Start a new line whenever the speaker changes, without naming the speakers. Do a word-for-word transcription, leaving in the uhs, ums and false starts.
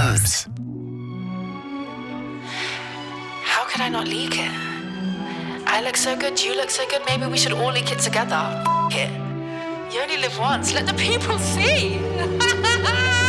Vibes.
How could I not leak it? I look so good, you look so good, maybe we should all leak it together. F it. You only live once, let the people see.